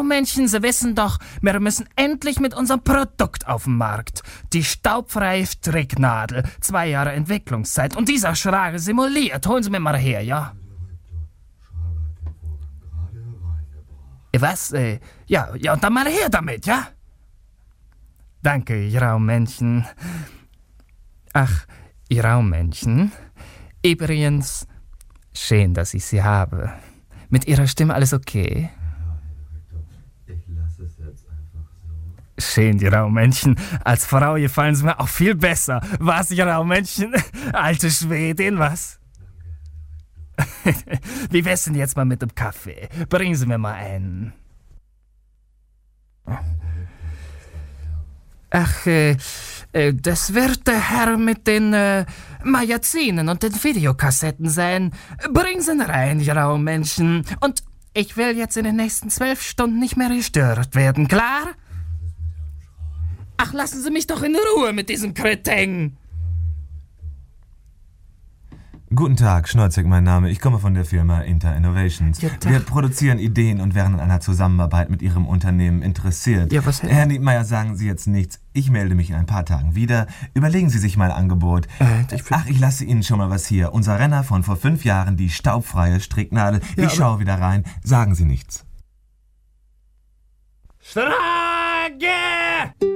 Raumännchen, Sie wissen doch, wir müssen endlich mit unserem Produkt auf den Markt. Die staubfreie Stricknadel. 2 Jahre Entwicklungszeit. Und dieser Schrager simuliert. Holen Sie mir mal her, ja? Was? Ja, und dann mal her damit, ja? Danke, ihr Raumännchen. Ach, ihr Raumännchen. Übrigens, schön, dass ich Sie habe. Mit Ihrer Stimme alles okay? Ich lasse es jetzt einfach so. Schön, die Raumännchen. Als Frau gefallen Sie mir auch viel besser. Was, ihr Raumännchen? Alte Schwedin, was? Wie wär's denn jetzt mal mit dem Kaffee? Bringen Sie mir mal einen. Ach, das wird der Herr mit den Magazinen und den Videokassetten sein. Bringen Sie ihn rein, ihr Raumännchen. Und ich will jetzt in den nächsten 12 Stunden nicht mehr gestört werden, klar? Ach, lassen Sie mich doch in Ruhe mit diesem Kretin. Guten Tag, Schnolzek mein Name. Ich komme von der Firma Inter Innovations. Ja, wir produzieren Ideen und wären an einer Zusammenarbeit mit Ihrem Unternehmen interessiert. Ja, was? Herr Niedmeyer, sagen Sie jetzt nichts. Ich melde mich in ein paar Tagen wieder. Überlegen Sie sich mein Angebot. Ich lasse Ihnen schon mal was hier. Unser Renner von vor 5 Jahren, die staubfreie Stricknadel. Ja, ich schaue wieder rein. Sagen Sie nichts. Frage!